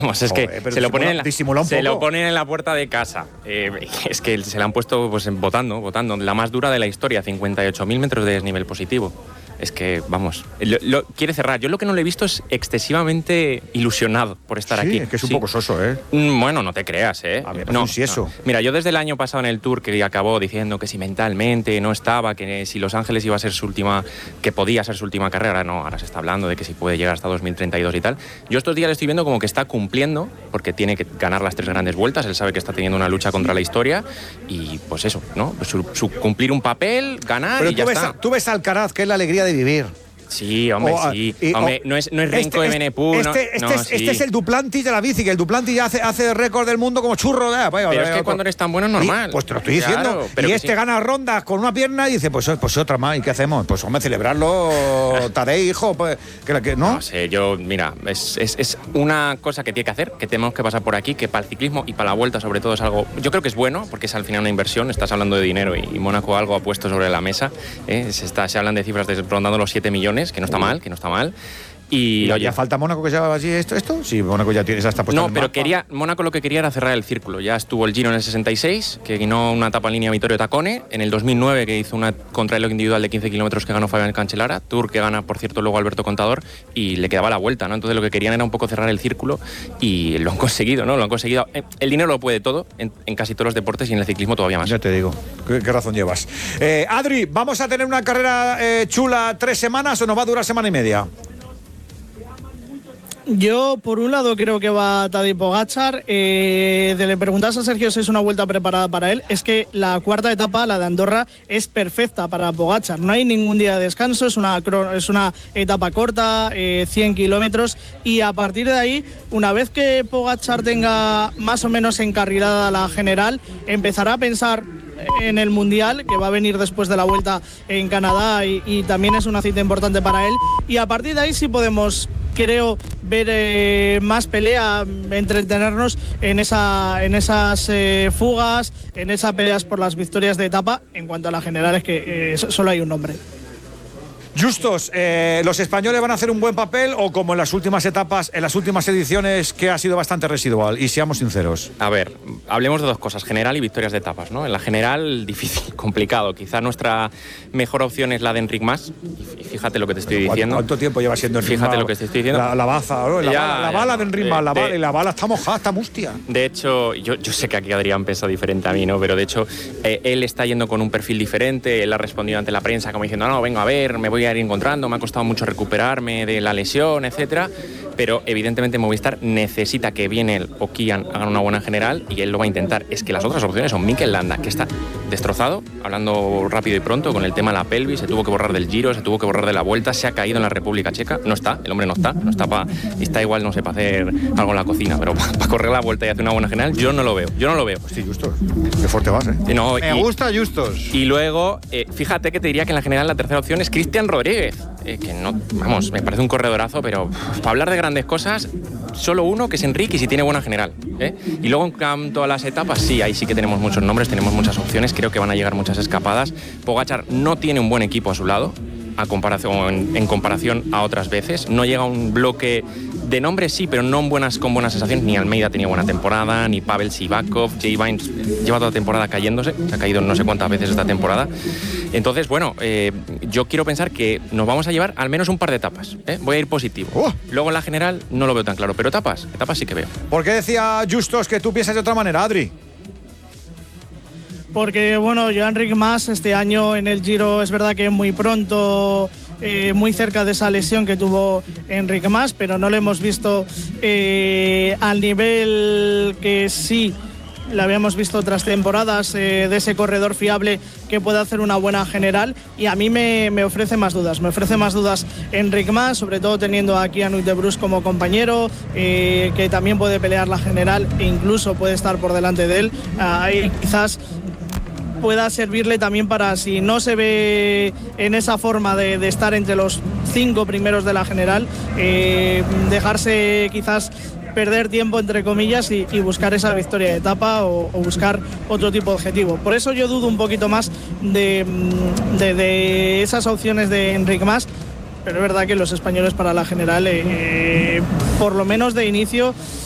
Vamos, es que se lo ponen en la puerta de casa. Es que se la han puesto pues votando. La más dura de la historia, 58.000 metros de desnivel positivo. Es que, vamos, quiere cerrar. Yo lo que no le he visto es excesivamente ilusionado por estar aquí. Sí, es que es un poco soso, ¿eh? Bueno, no te creas, ¿eh? A ver, no, si eso. No. Mira, yo desde el año pasado en el Tour que acabó diciendo que si mentalmente no estaba, que si Los Ángeles iba a ser su última, que podía ser su última carrera, no, ahora se está hablando de que si puede llegar hasta 2032 y tal. Yo estos días le estoy viendo como que está cumpliendo, porque tiene que ganar las 3 grandes vueltas, él sabe que está teniendo una lucha contra la historia y pues eso, ¿no? Pues su cumplir un papel, ganar. Pero y ya está. Tú ves a Alcaraz, que es la alegría de vivir. Sí, hombre, sí. Hombre, no es Renko de Benepul. Este es el Duplantis de la bici, que el Duplantis ya hace récord del mundo como churro. Pero es que cuando eres tan bueno es normal. Pues te lo estoy diciendo. Pero y gana rondas con una pierna y dice, pues otra más. ¿Y qué hacemos? Pues hombre, celebrarlo, Tadej, hijo. Pues, ¿no? No sé, mira, es una cosa que tiene que hacer, que tenemos que pasar por aquí, que para el ciclismo y para la Vuelta sobre todo es algo, yo creo que es bueno, porque es al final una inversión, estás hablando de dinero y Mónaco algo ha puesto sobre la mesa. Se hablan de cifras rondando los 7 millones, que no está mal. Y oye, ¿ya falta Mónaco que se haga así esto? Sí, Mónaco ya tiene esa puesta. No, pero Mónaco lo que quería era cerrar el círculo. Ya estuvo el Giro en el 66, que ganó una etapa en línea Vittorio Tacone, en el 2009 que hizo una contrarreloj individual de 15 kilómetros que ganó Fabián Cancellara, Tour que gana, por cierto, luego Alberto Contador, y le quedaba la vuelta, ¿no? Entonces lo que querían era un poco cerrar el círculo y lo han conseguido, ¿no? Lo han conseguido. El dinero lo puede todo en casi todos los deportes y en el ciclismo todavía más. Ya te digo, qué razón llevas. Adri, ¿vamos a tener una carrera chula 3 semanas o nos va a durar semana y media? Yo, por un lado, creo que va Tadej Pogačar. Le preguntas a Sergio si es una vuelta preparada para él. Es que la cuarta etapa, la de Andorra, es perfecta para Pogačar. No hay ningún día de descanso, es una etapa corta, 100 kilómetros. Y a partir de ahí, una vez que Pogačar tenga más o menos encarrilada la general, empezará a pensar en el Mundial, que va a venir después de la Vuelta en Canadá y también es una cita importante para él. Y a partir de ahí sí podemos, creo, ver más pelea, entretenernos en esas fugas, en esas peleas por las victorias de etapa. En cuanto a la general, es que solo hay un nombre. Justos, ¿los españoles van a hacer un buen papel o como en las últimas etapas, en las últimas ediciones, que ha sido bastante residual? Y seamos sinceros. A ver, hablemos de dos cosas, general y victorias de etapas, ¿no? En la general, difícil, complicado. Quizá nuestra mejor opción es la de Enric Mas. Y fíjate lo que te estoy diciendo. ¿Cuánto tiempo lleva siendo Enric Mas? Fíjate lo que te estoy diciendo. La baza, ¿no? La bala de Enric Mas, la bala está mojada, está mustia. De hecho, yo sé que aquí Adrián piensa diferente a mí, ¿no? Pero de hecho, él está yendo con un perfil diferente. Él ha respondido ante la prensa como diciendo, no, vengo a ver, me voy a ir encontrando, me ha costado mucho recuperarme de la lesión, etcétera, pero evidentemente Movistar necesita que Vienel o Kian hagan una buena general y él lo va a intentar. Es que las otras opciones son Mikel Landa, que está destrozado, hablando rápido y pronto, con el tema de la pelvis, se tuvo que borrar del Giro, se tuvo que borrar de la Vuelta, se ha caído en la República Checa, el hombre no está está igual, no sé, para hacer algo en la cocina, pero para correr la Vuelta y hacer una buena general, yo no lo veo. Hostia, Justos, qué fuerte vas, ¿eh? No, me gusta Justos. Y luego, fíjate que te diría que en la general la tercera opción es Cristian Rodríguez, que no, vamos, me parece un corredorazo, pero para hablar de grandes cosas, solo uno, que es Enric, y si tiene buena general, ¿eh? Y luego en cuanto a las etapas, sí, ahí sí que tenemos muchos nombres, tenemos muchas opciones, creo que van a llegar muchas escapadas. Pogačar no tiene un buen equipo a su lado, en comparación a otras veces, no llega a un bloque de nombres, sí, pero no con buenas sensaciones. Ni Almeida tenía buena temporada, ni Pavel Sivakov, Jay Vines lleva toda la temporada cayéndose, se ha caído no sé cuántas veces esta temporada. Entonces, bueno, yo quiero pensar que nos vamos a llevar al menos un par de etapas, ¿eh? Voy a ir positivo. Luego en la general no lo veo tan claro, pero etapas sí que veo. ¿Por qué decía Justos que tú piensas de otra manera, Adri? Porque, bueno, yo Enric Mas este año en el Giro es verdad que muy pronto, muy cerca de esa lesión que tuvo Enric Mas, pero no lo hemos visto al nivel que sí lo habíamos visto otras temporadas, de ese corredor fiable que puede hacer una buena general, y a mí me ofrece más dudas. Me ofrece más dudas Enric Mas, sobre todo teniendo aquí a Nuitebros como compañero, que también puede pelear la general e incluso puede estar por delante de él. Ahí quizás pueda servirle también para, si no se ve en esa forma de estar entre los 5 primeros de la general, dejarse quizás perder tiempo, entre comillas, y buscar esa victoria de etapa o buscar otro tipo de objetivo. Por eso yo dudo un poquito más de esas opciones de Enric Mas, pero es verdad que los españoles para la general, por lo menos de inicio,